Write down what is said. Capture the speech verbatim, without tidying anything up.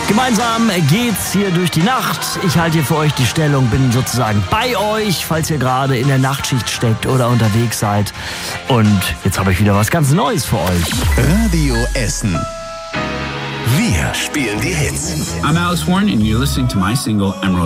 Gemeinsam geht's hier durch die Nacht. Ich halte hier für euch die Stellung, bin sozusagen bei euch, falls ihr gerade in der Nachtschicht steckt oder unterwegs seid. Und jetzt habe ich wieder was ganz Neues für euch. Radio Essen. Wir spielen die Hits. I'm Alice Warren and you're listening to my single Emerald.